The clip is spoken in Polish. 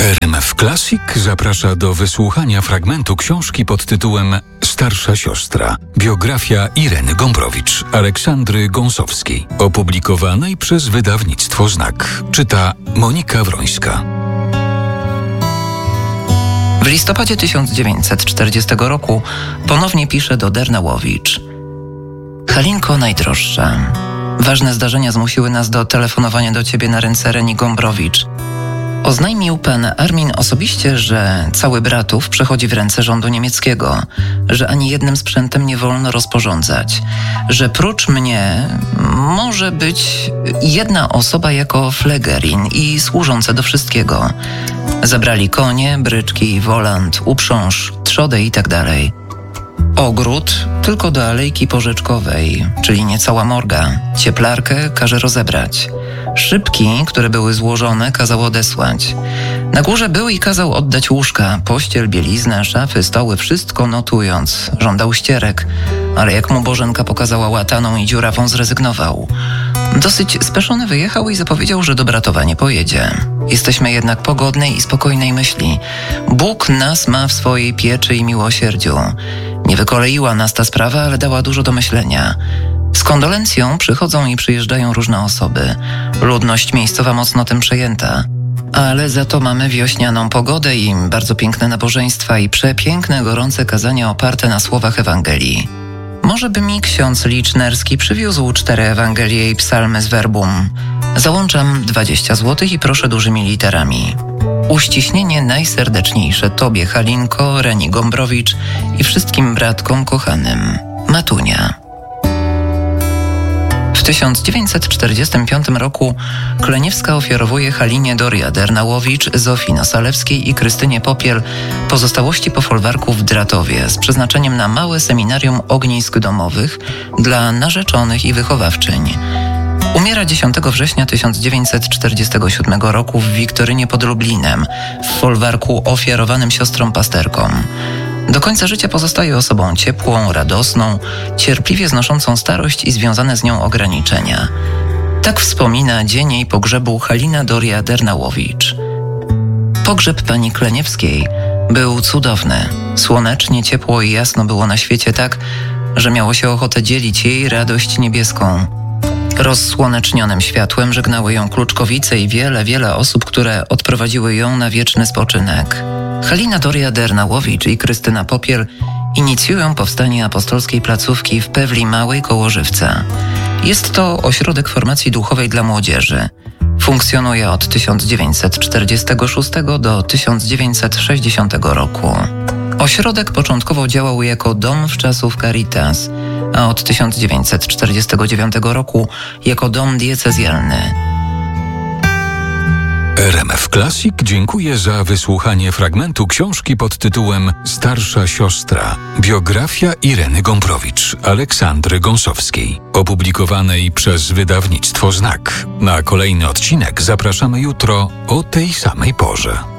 RMF Classic zaprasza do wysłuchania fragmentu książki pod tytułem Starsza siostra. Biografia Ireny Gombrowicz, Aleksandry Gąsowskiej, opublikowanej przez wydawnictwo Znak. Czyta Monika Wrońska. W listopadzie 1940 roku ponownie pisze do Dernałowicz. Halinko najdroższa, ważne zdarzenia zmusiły nas do telefonowania do ciebie na ręce Reni Gombrowicz. Oznajmił pan Armin osobiście, że cały Bratów przechodzi w ręce rządu niemieckiego, że ani jednym sprzętem nie wolno rozporządzać, że prócz mnie może być jedna osoba jako flegerin i służące do wszystkiego. Zabrali konie, bryczki, wolant, uprząż, trzodę i tak dalej. Ogród tylko do Alejki Porzeczkowej, czyli niecała morga. Cieplarkę każe rozebrać. Szybki, które były złożone, kazał odesłać. Na górze był i kazał oddać łóżka, pościel, bieliznę, szafy, stoły, wszystko notując. Żądał ścierek, ale jak mu Bożenka pokazała łataną i dziurawą, zrezygnował. Dosyć speszony wyjechał i zapowiedział, że do Bratowa nie pojedzie. Jesteśmy jednak pogodnej i spokojnej myśli. Bóg nas ma w swojej pieczy i miłosierdziu. Nie wykoleiła nas ta sprawa, ale dała dużo do myślenia. Z kondolencją przychodzą i przyjeżdżają różne osoby. Ludność miejscowa mocno tym przejęta. Ale za to mamy wiośnianą pogodę i bardzo piękne nabożeństwa i przepiękne, gorące kazania oparte na słowach Ewangelii. Może by mi ksiądz Licznerski przywiózł 4 Ewangelie i psalmy z verbum. Załączam 20 zł i proszę dużymi literami. Uściśnienie najserdeczniejsze Tobie, Halinko, Reni Gombrowicz i wszystkim bratkom kochanym. Matunia. W 1945 roku Kleniewska ofiarowuje Halinie Doria Dernałowicz, Zofii Nasalewskiej i Krystynie Popiel pozostałości po folwarku w Dratowie z przeznaczeniem na małe seminarium ognisk domowych dla narzeczonych i wychowawczyń. Umiera 10 września 1947 roku w Wiktorynie pod Lublinem, w folwarku ofiarowanym siostrom pasterkom. Do końca życia pozostaje osobą ciepłą, radosną, cierpliwie znoszącą starość i związane z nią ograniczenia. Tak wspomina dzień jej pogrzebu Halina Doria Dernałowicz. Pogrzeb pani Kleniewskiej był cudowny. Słonecznie, ciepło i jasno było na świecie tak, że miało się ochotę dzielić jej radość niebieską. Rozsłonecznionym światłem żegnały ją Kluczkowice i wiele osób, które odprowadziły ją na wieczny spoczynek. Halina Doria Dernałowicz i Krystyna Popiel inicjują powstanie apostolskiej placówki w Pewli Małej koło Żywca. Jest to ośrodek formacji duchowej dla młodzieży. Funkcjonuje od 1946 do 1960 roku. Ośrodek początkowo działał jako dom wczasów Caritas, a od 1949 roku jako dom diecezjalny. RMF Classic dziękuję za wysłuchanie fragmentu książki pod tytułem Starsza siostra. Biografia Ireny Gombrowicz, Aleksandry Gąsowskiej, opublikowanej przez wydawnictwo Znak. Na kolejny odcinek zapraszamy jutro o tej samej porze.